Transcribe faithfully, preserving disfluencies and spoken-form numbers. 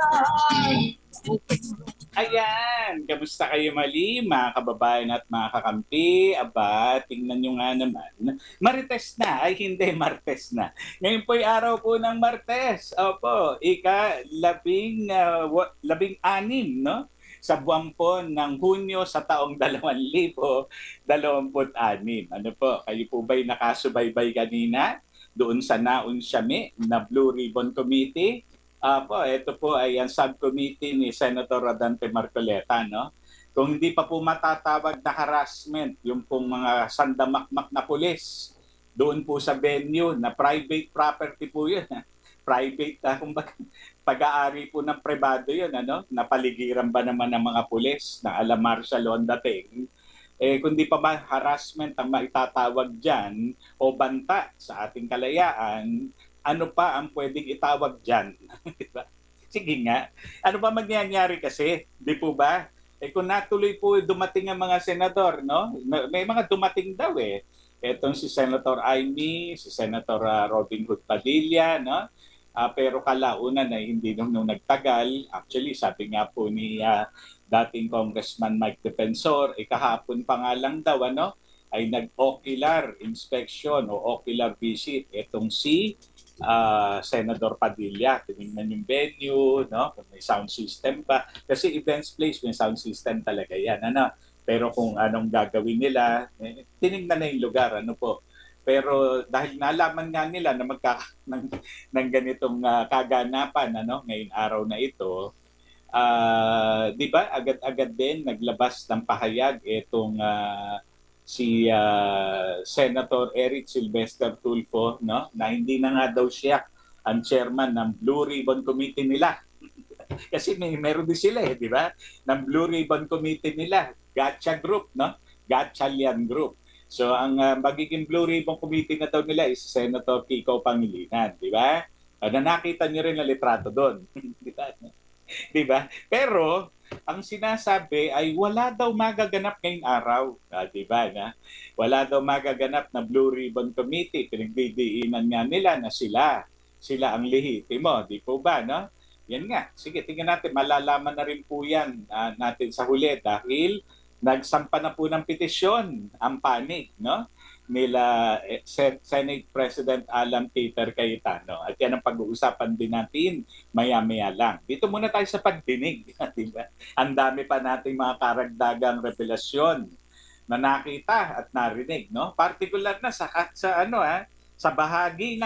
Ayan, kamusta kayo mali, mga kababayan at mga kakampi? Aba, tingnan nyo nga naman. Marites na, ay hindi, Martes na. Ngayon po'y araw po ng Martes. Opo, ika, labing, uh, labing anim, no? Sa buwan po ng Hunyo sa taong dalawang libo dalawamput anim. Ano po, kayo po ba'y nakasubaybay kanina doon sa Naun Siami na Blue Ribbon Committee? Ah po, ito po ay ang subcommittee ni Senator Rodante Marcoleta, no? Kung hindi pa po matatawag na harassment, yung pong mga sandamakmak na pulis, doon po sa venue na private property po yun. Private, uh, kumbaga, pag-aari po ng pribado yun, ano? Napaligiran ba naman ng mga pulis na ala martial law dating? Eh, kundi pa ba harassment ang maitatawag dyan o banta sa ating kalayaan, ano pa ang pwedeng itawag dyan? Diba? Sige nga. Ano ba mangyayari kasi? Di po ba? Eh kung natuloy po dumating ang mga senador, no? May mga dumating daw eh. Etong si Senator Amy, si Senator uh, Robin Hood Padilla, no? Uh, pero kalaunan na hindi nung, nung nagtagal, actually sabi nga po ni uh, dating Congressman Mike Defensor, eh kahapon pa nga lang daw, ano? Ay nag-ocular inspection o ocular visit itong si uh, Senador Padilla. Tinignan yung venue, no? Kung may sound system pa. Kasi events place, may sound system talaga yan. Ano? Pero kung anong gagawin nila, eh, tinignan na yung lugar. Ano po? Pero dahil nalaman nga nila na magka ng, ng ganitong uh, kaganapan ano, ngayong araw na ito, uh, di ba agad-agad din naglabas ng pahayag itong uh, si uh, Senator Eric Sylvester Tulfo, no, na hindi na nga daw siya ang chairman ng Blue Ribbon Committee nila. Kasi may meron din sila eh, di ba? Ng Blue Ribbon Committee nila, Gacha Group, no? Gatchalian Group. So ang uh, magiging Blue Ribbon Committee na daw nila is Senator Kiko Pangilinan, di ba? Uh, na nakita niyo rin na litrato doon. Di ba? Di ba? Pero ang sinasabi ay wala daw magaganap ngayong araw. Ah, di ba? Na? Wala daw magaganap na Blue Ribbon Committee. Pinagdidiinan nga nila na sila. Sila ang lehitimo. Di po ba? No? Yan nga. Sige, tingnan natin. Malalaman na rin po yan uh, natin sa huli dahil nagsampa na po ng petisyon ang panig, no? Nila eh, Senate President Alan Peter Cayetano. At yan ang pag-uusapan din natin maya-maya lang. Dito muna tayo sa pagdinig. Diba? Ang dami pa nating mga karagdagang revelasyon na nakita at narinig, no? Particular na sa, sa ano ha, sa bahagi